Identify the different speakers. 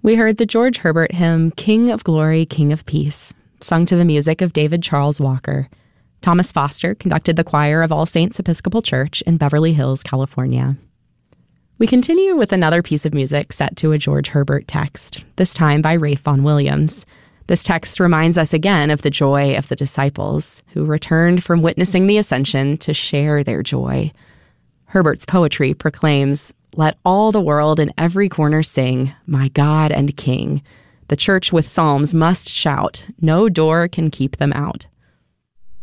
Speaker 1: We heard the George Herbert hymn, King of Glory, King of Peace, sung to the music of David Charles Walker. Thomas Foster conducted the choir of All Saints Episcopal Church in Beverly Hills, California. We continue with another piece of music set to a George Herbert text, this time by Ralph Vaughan Williams. This text reminds us again of the joy of the disciples, who returned from witnessing the Ascension to share their joy. Herbert's poetry proclaims, "Let all the world in every corner sing, my God and King. The church with psalms must shout, no door can keep them out."